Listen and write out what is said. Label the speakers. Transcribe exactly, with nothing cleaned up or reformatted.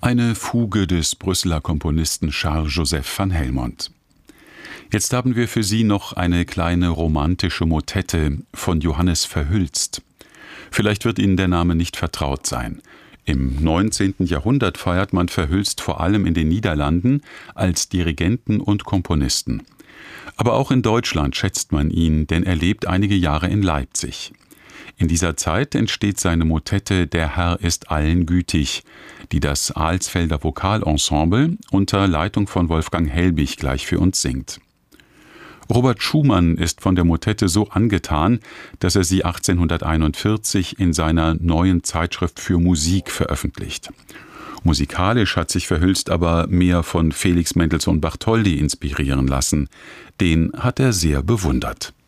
Speaker 1: Eine Fuge des Brüsseler Komponisten Charles-Joseph van Helmont. Jetzt haben wir für Sie noch eine kleine romantische Motette von Johannes Verhülst. Vielleicht wird Ihnen der Name nicht vertraut sein. Im neunzehnten Jahrhundert feiert man Verhülst vor allem in den Niederlanden als Dirigenten und Komponisten. Aber auch in Deutschland schätzt man ihn, denn er lebt einige Jahre in Leipzig. In dieser Zeit entsteht seine Motette »Der Herr ist allen gütig«, die das Alsfelder Vokalensemble unter Leitung von Wolfgang Helbig gleich für uns singt. Robert Schumann ist von der Motette so angetan, dass er sie achtzehnhunderteinundvierzig in seiner Neuen Zeitschrift für Musik veröffentlicht. Musikalisch hat sich Verhülst aber mehr von Felix Mendelssohn Bartholdy inspirieren lassen. Den hat er sehr bewundert.